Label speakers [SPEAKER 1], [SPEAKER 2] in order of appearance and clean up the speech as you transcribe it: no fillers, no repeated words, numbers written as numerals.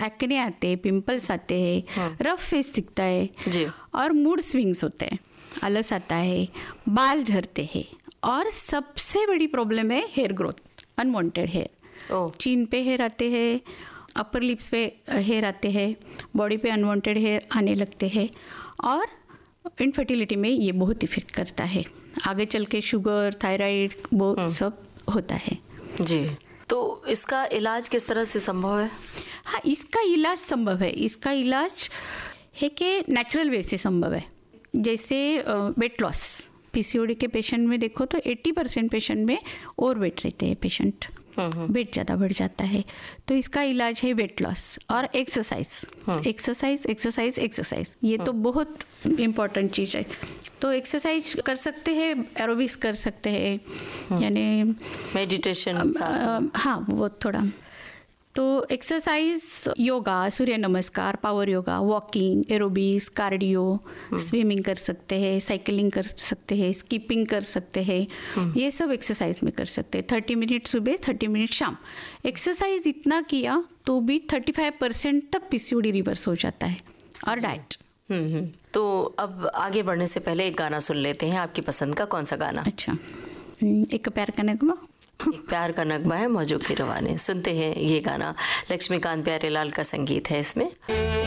[SPEAKER 1] Acne आते हैं, pimples आते हैं, रफ फेस दिखता है
[SPEAKER 2] जी।
[SPEAKER 1] और मूड स्विंग्स होते हैं, आलस आता है, बाल झड़ते हैं और सबसे बड़ी प्रॉब्लम है हेयर ग्रोथ, अनवांटेड हेयर। चीन पे हेयर आते हैं, अपर लिप्स पे हेयर आते हैं, बॉडी पे अनवांटेड हेयर आने लगते हैं और इनफर्टिलिटी में ये बहुत इफेक्ट करता है। आगे चल के शुगर, थायराइड वो सब होता है
[SPEAKER 2] जी। तो इसका इलाज किस तरह से संभव है?
[SPEAKER 1] हाँ, इसका इलाज संभव है। इसका इलाज है कि नेचुरल वे से संभव है। जैसे वेट लॉस, पीसीओडी के पेशेंट में देखो तो 80% पेशेंट में ओवर वेट रहते हैं, पेशेंट वेट ज़्यादा बढ़ जाता है। तो इसका इलाज है वेट लॉस और एक्सरसाइज, एक्सरसाइज एक्सरसाइज एक्सरसाइज। ये तो बहुत इम्पोर्टेंट चीज़ है। तो एक्सरसाइज कर सकते हैं, एरोबिक्स कर सकते हैं, यानी
[SPEAKER 2] मेडिटेशन।
[SPEAKER 1] हाँ, वो थोड़ा तो एक्सरसाइज, योगा, सूर्य नमस्कार, power yoga, walking, aerobics, cardio, swimming कर सकते हैं, साइकिलिंग कर सकते हैं, स्कीपिंग कर सकते हैं, ये सब एक्सरसाइज में कर सकते हैं। 30 मिनट सुबह, 30 मिनट शाम। एक्सरसाइज इतना किया तो भी 35% तक पीसीओडी रिवर्स हो जाता है। और डाइट।
[SPEAKER 2] तो अब आगे बढ़ने से पहले एक गाना सुन लेते हैं। आपकी पसंद का कौन सा गाना?
[SPEAKER 1] अच्छा, एक प्यार का नगमा।
[SPEAKER 2] एक प्यार का नगमा है मौजों की रवानी। सुनते हैं ये गाना। लक्ष्मीकांत प्यारेलाल का संगीत है इसमें।